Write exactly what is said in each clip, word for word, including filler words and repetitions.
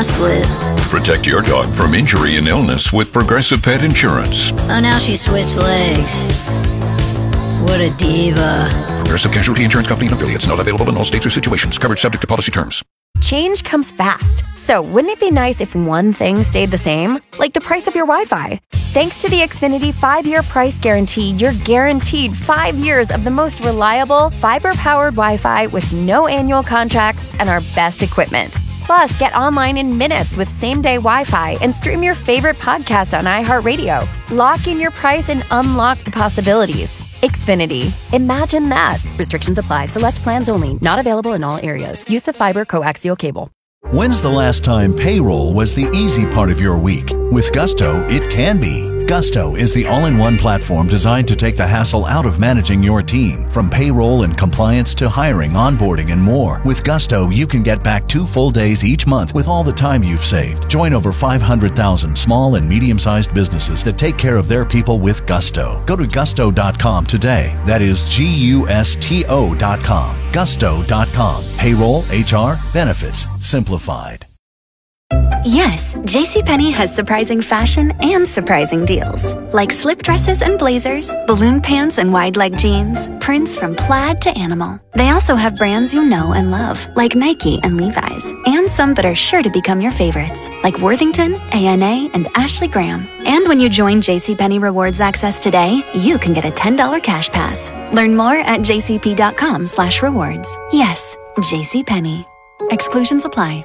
gaslit. Protect your dog from injury and illness with Progressive Pet Insurance. Oh, now she switched legs. What a diva. Progressive Casualty Insurance Company and affiliates. Not available in all states or situations. Coverage subject to policy terms. Change comes fast. So wouldn't it be nice if one thing stayed the same? Like the price of your Wi-Fi. Thanks to the Xfinity five-year price guarantee, you're guaranteed five years of the most reliable, fiber-powered Wi-Fi with no annual contracts and our best equipment. Plus, get online in minutes with same-day Wi-Fi and stream your favorite podcast on iHeartRadio. Lock in your price and unlock the possibilities. Xfinity. Imagine that. Restrictions apply. Select plans only. Not available in all areas. Use of fiber coaxial cable. When's the last time payroll was the easy part of your week? With Gusto, it can be. Gusto is the all-in-one platform designed to take the hassle out of managing your team. From payroll and compliance to hiring, onboarding, and more. With Gusto, you can get back two full days each month with all the time you've saved. Join over five hundred thousand small and medium-sized businesses that take care of their people with Gusto. Go to gusto dot com today. That is G U S T O dot com. gusto dot com. Payroll, H R, benefits, simplified. Yes, JCPenney has surprising fashion and surprising deals. Like slip dresses and blazers, balloon pants and wide leg jeans, prints from plaid to animal. They also have brands you know and love, like Nike and Levi's, and some that are sure to become your favorites, like Worthington, A N A, and Ashley Graham. And when you join JCPenney Rewards Access today, you can get a ten dollars cash pass. Learn more at jcp.com slash rewards. Yes, JCPenney. Exclusions apply.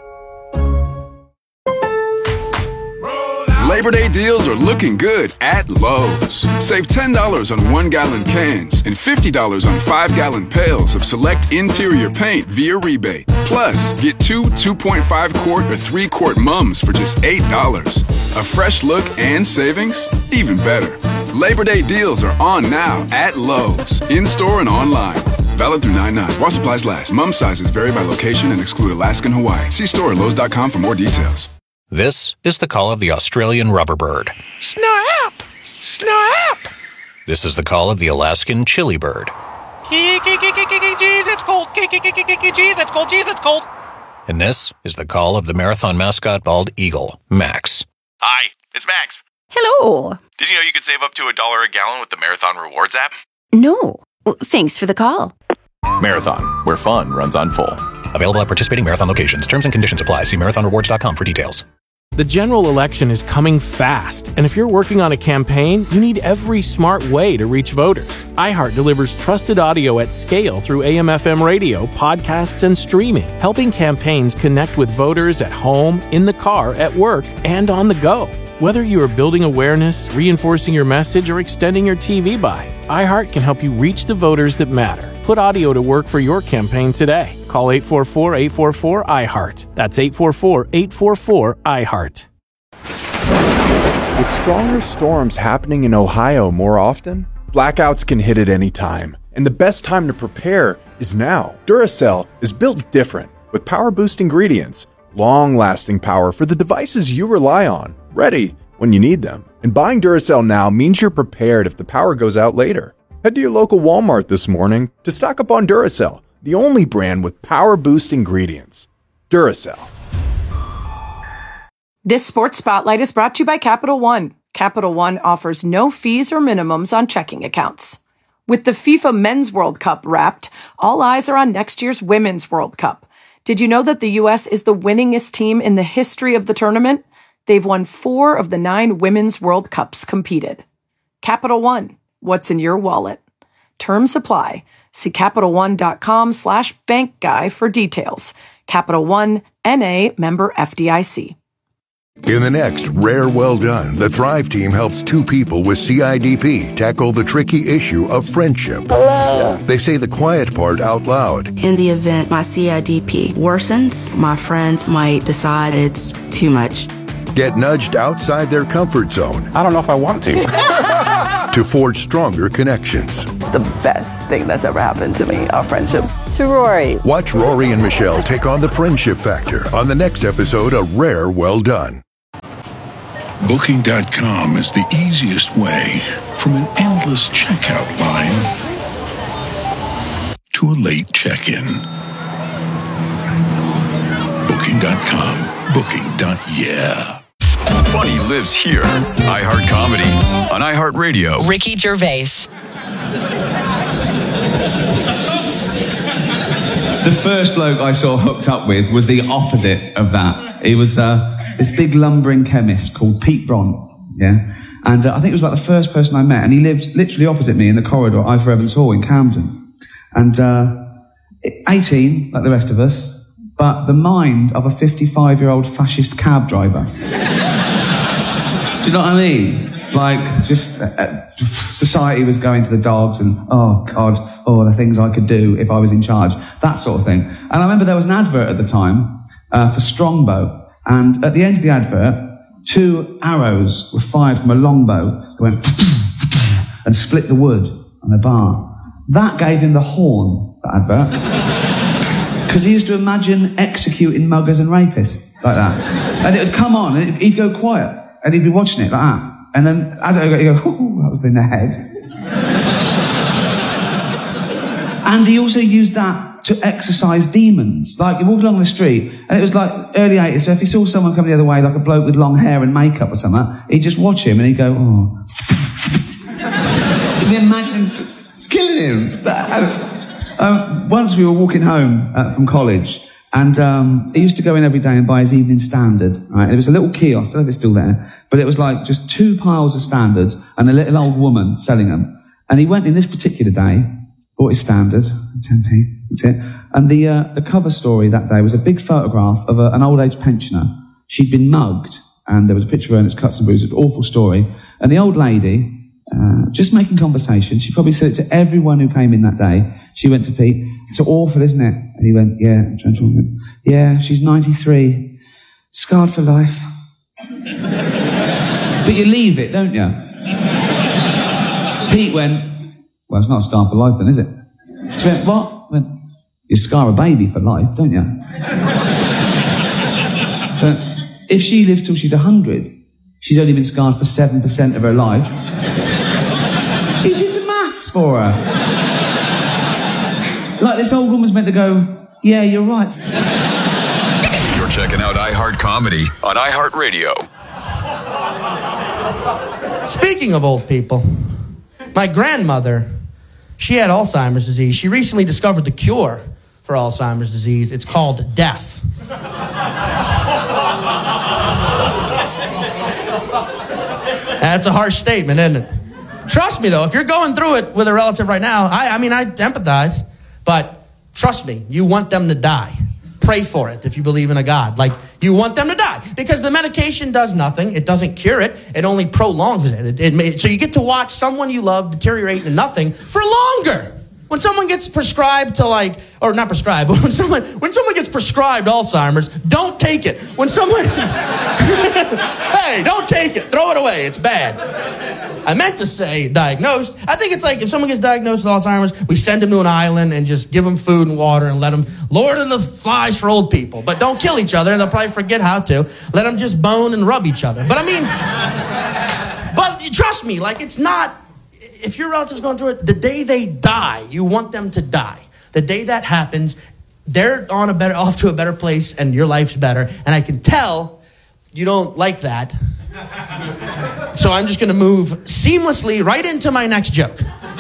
Labor Day deals are looking good at Lowe's. Save ten dollars on one-gallon cans and fifty dollars on five-gallon pails of select interior paint via rebate. Plus, get two two point five quart or three quart mums for just eight dollars. A fresh look and savings? Even better. Labor Day deals are on now at Lowe's, in-store and online. Valid through nine nine. While supplies last. Mum sizes vary by location and exclude Alaska and Hawaii. See store at lowes dot com for more details. This is the call of the Australian rubberbird. Snap! Snap! This is the call of the Alaskan chili bird. Jeez, it's cold. Jeez, it's cold. Jeez, it's cold. And this is the call of the marathon mascot bald eagle, Max. Hi, it's Max. Hello. Did you know you could save up to a dollar a gallon with the Marathon Rewards app? No. Well, thanks for the call. Marathon, where fun runs on full. Available at participating Marathon locations. Terms and conditions apply. See marathon rewards dot com for details. The general election is coming fast, and if you're working on a campaign, you need every smart way to reach voters. iHeart delivers trusted audio at scale through A M F M radio, podcasts, and streaming, helping campaigns connect with voters at home, in the car, at work, and on the go. Whether you are building awareness, reinforcing your message, or extending your T V buy, iHeart can help you reach the voters that matter. Put audio to work for your campaign today. Call eight four four, eight four four, I heart. That's eight four four, eight four four, I heart. With stronger storms happening in Ohio more often, blackouts can hit at any time. And the best time to prepare is now. Duracell is built different, with power-boost ingredients, long-lasting power for the devices you rely on, ready when you need them. And buying Duracell now means you're prepared if the power goes out later. Head to your local Walmart this morning to stock up on Duracell, the only brand with power-boost ingredients. Duracell. This Sports Spotlight is brought to you by Capital One. Capital One offers no fees or minimums on checking accounts. With the FIFA Men's World Cup wrapped, all eyes are on next year's Women's World Cup. Did you know that the U S is the winningest team in the history of the tournament? They've won four of the nine Women's World Cups competed. Capital One, what's in your wallet? Terms apply. See CapitalOne.com slash bank guy for details. Capital One, N A, member F D I C. In the next Rare Well Done, the Thrive team helps two people with C I D P tackle the tricky issue of friendship. Hello. They say the quiet part out loud. In the event my C I D P worsens, my friends might decide it's too much. Get nudged outside their comfort zone. I don't know if I want to. To forge stronger connections. It's the best thing that's ever happened to me, our friendship. To Rory. Watch Rory and Michelle take on the friendship factor on the next episode of Rare Well Done. Booking dot com is the easiest way from an endless checkout line to a late check-in. Booking dot com. Booking.yeah. Funny lives here. iHeart Comedy on iHeartRadio. Ricky Gervais. The first bloke I saw hooked up with was the opposite of that. He was uh, this big lumbering chemist called Pete Bront, yeah? And uh, I think it was like the first person I met, and he lived literally opposite me in the corridor at I four Evans Hall in Camden. And uh, eighteen, like the rest of us, but the mind of a fifty-five-year-old fascist cab driver. Do you know what I mean? Like, just uh, society was going to the dogs and, oh, God, oh, the things I could do if I was in charge. That sort of thing. And I remember there was an advert at the time uh, for Strongbow. And at the end of the advert, two arrows were fired from a longbow that went and split the wood on a bar. That gave him the horn, that advert. Because he used to imagine executing muggers and rapists like that. And it would come on, and he'd go quiet, and he'd be watching it like that. And then, as I go, he'd go, ooh, that was in the head. And he also used that to exorcise demons. Like, you walk along the street, and it was like early eighties, so if he saw someone come the other way, like a bloke with long hair and makeup or something, he'd just watch him, and he'd go, oh. He'd imagine killing him. Um, once we were walking home uh, from college, and um, he used to go in every day and buy his Evening Standard. Right? It was a little kiosk, I don't know if it's still there, but it was like just two piles of Standards and a little old woman selling them. And he went in this particular day, bought his Standard, ten p, that's it. And the uh, the cover story that day was a big photograph of a, an old age pensioner. She'd been mugged, and there was a picture of her, and it was cuts and bruises, an awful story. And the old lady, Uh, just making conversation. She probably said it to everyone who came in that day. She went to Pete, it's awful, isn't it? And he went, yeah, yeah, she's ninety-three, scarred for life. But you leave it, don't you? Pete went, well, it's not scarred for life then, is it? She went, what? I went, you scar a baby for life, don't you? But if she lives till she's one hundred, she's only been scarred for seven percent of her life. He did the maths for her. Like, this old woman's meant to go, yeah, you're right. You're checking out iHeart Comedy on iHeartRadio. Speaking of old people, my grandmother, she had Alzheimer's disease. She recently discovered the cure for Alzheimer's disease. It's called death. That's a harsh statement, isn't it? Trust me, though, if you're going through it with a relative right now, I, I mean, I empathize, but trust me, you want them to die. Pray for it if you believe in a God. Like, you want them to die. Because the medication does nothing. It doesn't cure it. It only prolongs it. it, it may, so you get to watch someone you love deteriorate into nothing for longer. When someone gets prescribed to, like, or not prescribed, but when someone when someone gets prescribed Alzheimer's, don't take it. When someone, hey, don't take it. Throw it away. It's bad. I meant to say diagnosed. I think it's like if someone gets diagnosed with Alzheimer's, we send them to an island and just give them food and water and let them, Lord of the Flies for old people. But don't kill each other, and they'll probably forget how to. Let them just bone and rub each other. But I mean, but trust me, like, it's not, if your relative's going through it, the day they die, you want them to die. The day that happens, they're on a better, off to a better place, and your life's better. And I can tell you don't like that. So I'm just going to move seamlessly right into my next joke.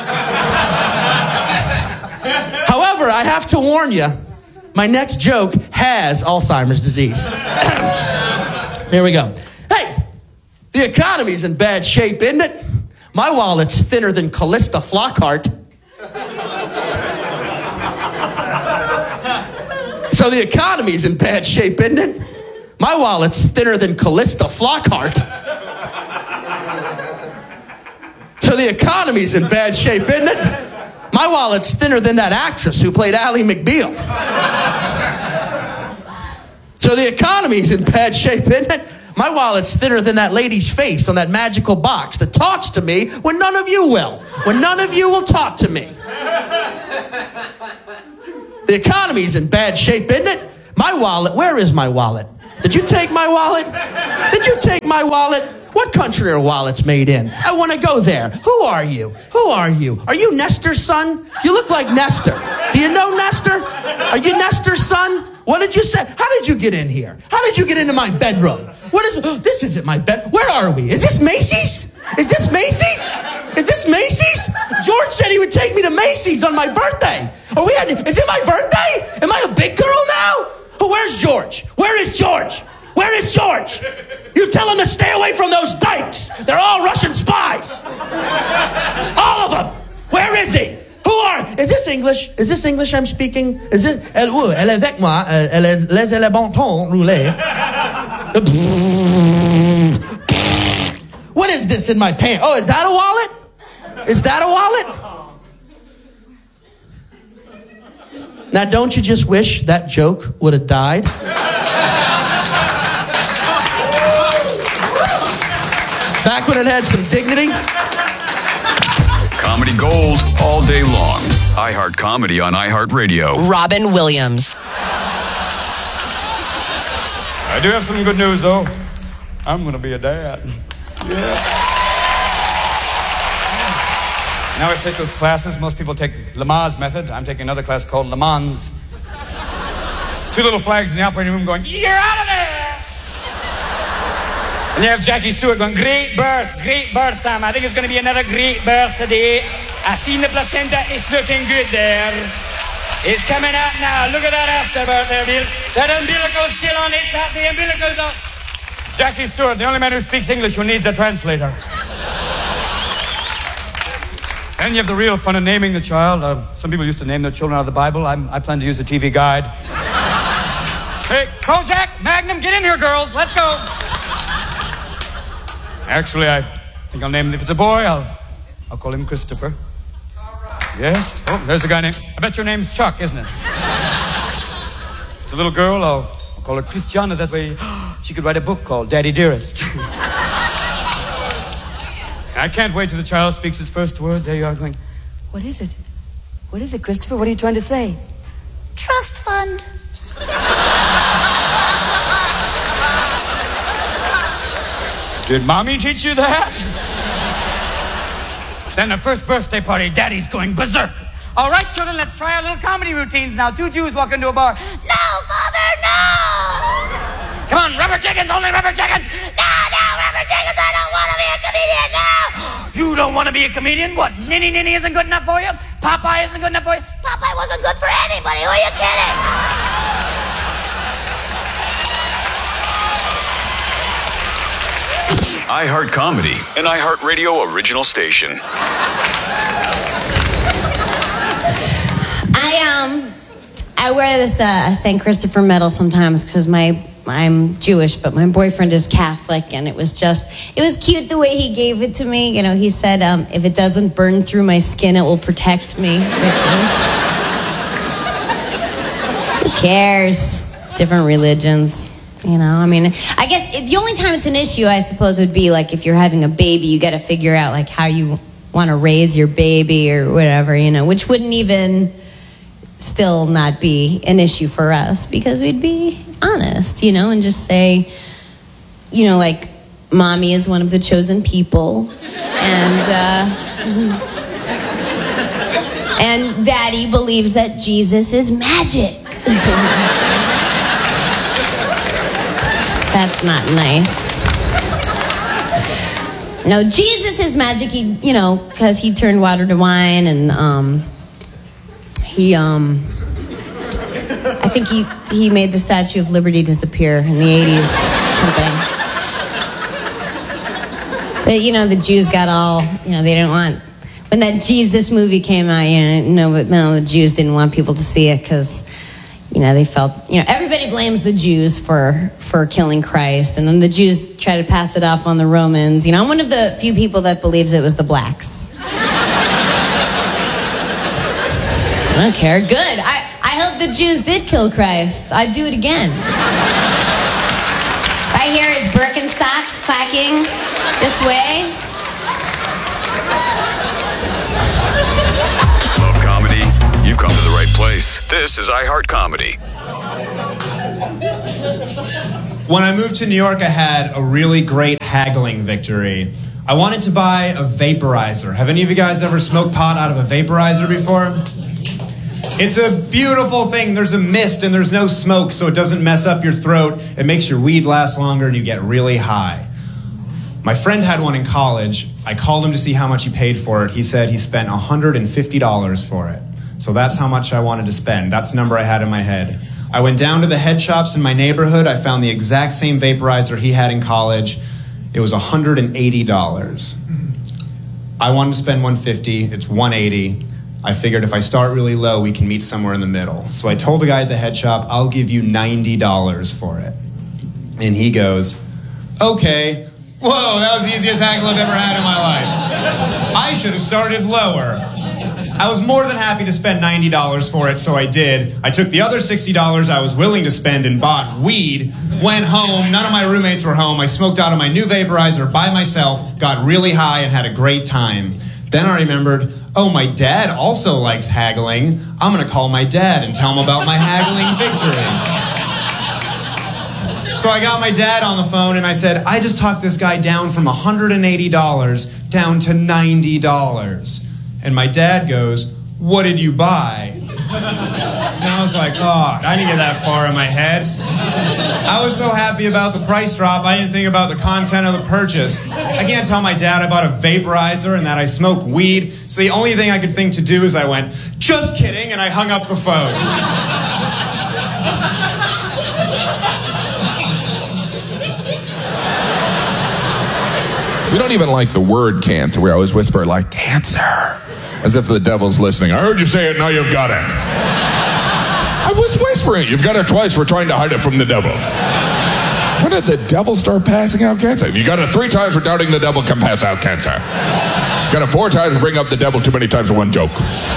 However, I have to warn you, my next joke has Alzheimer's disease. Here we go. Hey, the economy's in bad shape, isn't it? My wallet's thinner than Callista Flockhart. So the economy's in bad shape, isn't it? My wallet's thinner than Callista Flockhart. So the economy's in bad shape, isn't it? My wallet's thinner than that actress who played Ally McBeal. So the economy's in bad shape, isn't it? My wallet's thinner than that lady's face on that magical box that talks to me when none of you will. When none of you will talk to me. The economy's in bad shape, isn't it? My wallet, where is my wallet? Did you take my wallet? Did you take my wallet? What country are wallets made in? I want to go there. Who are you? Who are you? Are you Nestor's son? You look like Nestor. Do you know Nestor? Are you Nestor's son? What did you say? How did you get in here? How did you get into my bedroom? What is, this isn't my bed. Where are we? Is this Macy's? Is this Macy's? Is this Macy's? George said he would take me to Macy's on my birthday. Are we at, is it my birthday? Am I a big girl now? Oh, where's George? Where is George? Where is George? You tell him to stay away from those dykes. They're all Russian spies. All of them. Where is he? Who are? Is this English? Is this English I'm speaking? Is it? Elle, oh, elle est avec moi. Elle est, les elle est bon ton roulé. What is this in my pants? Oh, is that a wallet? Is that a wallet? Now, don't you just wish that joke would have died? Back when it had some dignity. Comedy gold all day long. iHeart Comedy on iHeartRadio. Robin Williams. I do have some good news, though. I'm going to be a dad. Yeah. Now I take those classes. Most people take Lamaze method. I'm taking another class called Le Mans. There's two little flags in the operating room going, "You're out of there!" And you have Jackie Stewart going, "Great birth, great birth time. I think it's going to be another great birth today. I've seen the placenta. It's looking good there. It's coming out now. Look at that afterbirth there, Bill. That umbilical's still on. It's out. The umbilical's on." Jackie Stewart, the only man who speaks English who needs a translator. Then you have the real fun of naming the child. Uh, some people used to name their children out of the Bible. I'm, I plan to use a T V guide. Hey, Kojak, Magnum, get in here, girls. Let's go. Actually, I think I'll name him. If it's a boy, I'll, I'll call him Christopher. Yes? Oh, there's a guy named... I bet your name's Chuck, isn't it? If it's a little girl, I'll, I'll call her Christiana. That way she could write a book called Daddy Dearest. I can't wait till the child speaks his first words. There you are going, "What is it? What is it, Christopher? What are you trying to say?" Trust fund. Did Mommy teach you that? Then the first birthday party, Daddy's going berserk. All right, children, let's try our little comedy routines now. Two Jews walk into a bar. No, Father, no! Come on, rubber chickens, only rubber chickens! No, no, rubber chickens, I don't want to be a comedian, no! You don't want to be a comedian? What, Ninny Ninny isn't good enough for you? Popeye isn't good enough for you? Popeye wasn't good for anybody, who are you kidding? iHeart Comedy, an iHeartRadio original station. I um, I wear this uh, Saint Christopher medal sometimes because my I'm Jewish, but my boyfriend is Catholic, and it was just it was cute the way he gave it to me. You know, he said, um, "If it doesn't burn through my skin, it will protect me," which is who cares? Different religions. You know, I mean, I guess it, the only time it's an issue, I suppose, would be like if you're having a baby, you got to figure out like how you want to raise your baby or whatever, you know, which wouldn't even still not be an issue for us because we'd be honest, you know, and just say, you know, like, Mommy is one of the chosen people, and uh, and Daddy believes that Jesus is magic. That's not nice. No, Jesus is magic. He, you know, because he turned water to wine, and um, he, um, I think he he made the Statue of Liberty disappear in the eighties, something. But you know, the Jews got all, you know, they didn't want when that Jesus movie came out. You know, no, but no, the Jews didn't want people to see it because. You know, they felt, you know, everybody blames the Jews for, for killing Christ. And then the Jews try to pass it off on the Romans. You know, I'm one of the few people that believes it was the blacks. I don't care. Good. I, I hope the Jews did kill Christ. I'd do it again. Right here is Birkenstocks clacking this way. Love comedy? You've come to the right place. This is iHeart Comedy. When I moved to New York, I had a really great haggling victory. I wanted to buy a vaporizer. Have any of you guys ever smoked pot out of a vaporizer before? It's a beautiful thing. There's a mist and there's no smoke, so it doesn't mess up your throat. It makes your weed last longer and you get really high. My friend had one in college. I called him to see how much he paid for it. He said he spent one hundred fifty dollars for it. So that's how much I wanted to spend. That's the number I had in my head. I went down to the head shops in my neighborhood. I found the exact same vaporizer he had in college. It was one hundred eighty dollars. I wanted to spend one hundred fifty dollars. It's one hundred eighty dollars. I figured if I start really low, we can meet somewhere in the middle. So I told the guy at the head shop, I'll give you ninety dollars for it. And he goes, okay. Whoa, that was the easiest haggle I've ever had in my life. I should have started lower. I was more than happy to spend ninety dollars for it, so I did. I took the other sixty dollars I was willing to spend and bought weed, went home, none of my roommates were home, I smoked out of my new vaporizer by myself, got really high and had a great time. Then I remembered, oh, my dad also likes haggling. I'm going to call my dad and tell him about my haggling victory. So I got my dad on the phone and I said, I just talked this guy down from one hundred eighty dollars down to ninety dollars. And my dad goes, what did you buy? And I was like, oh, I didn't get that far in my head. I was so happy about the price drop, I didn't think about the content of the purchase. I can't tell my dad I bought a vaporizer and that I smoke weed, so the only thing I could think to do is I went, just kidding, and I hung up the phone. We don't even like the word cancer. We always whisper like, cancer, as if the devil's listening. I heard you say it, now you've got it. I was whispering. You've got it twice. We're trying to hide it from the devil. When did the devil start passing out cancer? If you got it three times for doubting the devil, can pass out cancer. If you got it four times to bring up the devil too many times in one joke.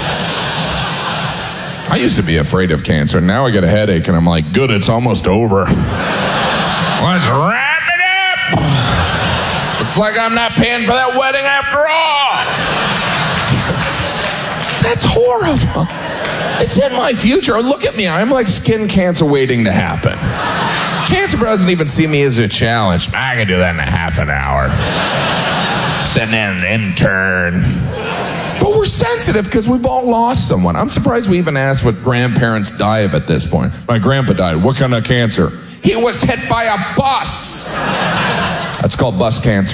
I used to be afraid of cancer. Now I get a headache and I'm like, good, it's almost over. Let's wrap it up. Looks like I'm not paying for that wedding after all. That's horrible. It's in my future. Look at me. I'm like skin cancer waiting to happen. Cancer doesn't even see me as a challenge. I can do that in a half an hour. Send in an intern. But we're sensitive because we've all lost someone. I'm surprised we even asked what grandparents die of at this point. My grandpa died. What kind of cancer? He was hit by a bus. That's called bus cancer.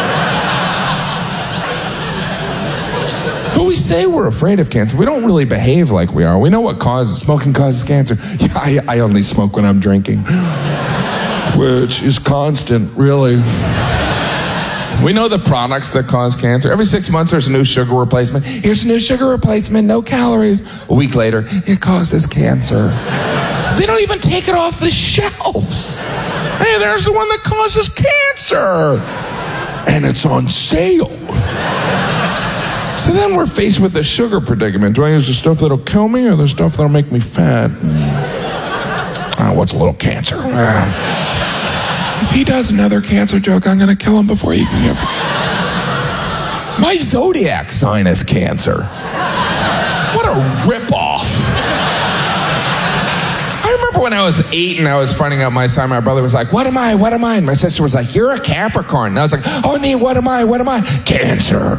But we say we're afraid of cancer. We don't really behave like we are. We know what causes, smoking causes cancer. Yeah, I, I only smoke when I'm drinking. Which is constant, really. We know the products that cause cancer. Every six months there's a new sugar replacement. Here's a new sugar replacement, no calories. A week later, it causes cancer. They don't even take it off the shelves. Hey, there's the one that causes cancer. And it's on sale. So then we're faced with the sugar predicament. Do I use the stuff that'll kill me or the stuff that'll make me fat? Oh, what's a little cancer? Uh, if he does another cancer joke, I'm going to kill him before he can get... My zodiac sign is Cancer. What a ripoff. I remember when I was eight and I was finding out my sign, my brother was like, what am I, what am I? And my sister was like, you're a Capricorn. And I was like, oh, nee, what am I, what am I? Cancer.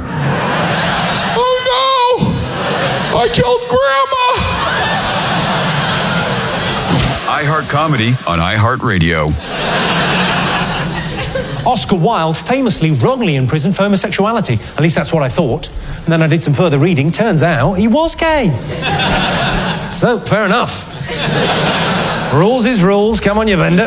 I killed Grandma! iHeart Comedy on iHeartRadio. Oscar Wilde famously wrongly imprisoned for homosexuality. At least that's what I thought. And then I did some further reading. Turns out he was gay. So, fair enough. Rules is rules. Come on, you bender.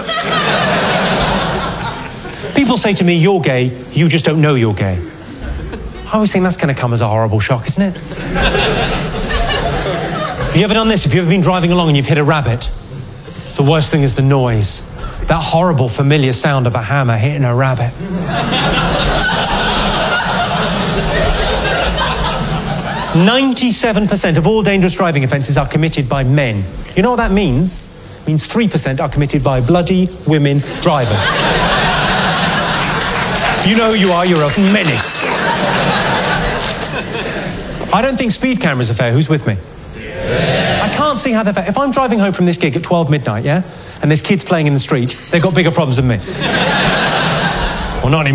People say to me, you're gay, you just don't know you're gay. I always think that's going to come as a horrible shock, isn't it? Have you ever done this? Have you ever been driving along and you've hit a rabbit? The worst thing is the noise. That horrible, familiar sound of a hammer hitting a rabbit. ninety-seven percent of all dangerous driving offences are committed by men. You know what that means? It means three percent are committed by bloody women drivers. You know who you are, you're a menace. I don't think speed cameras are fair. Who's with me? Yeah. I can't see how they're fair. If I'm driving home from this gig at twelve midnight, yeah, and there's kids playing in the street, they've got bigger problems than me. Well, not anymore.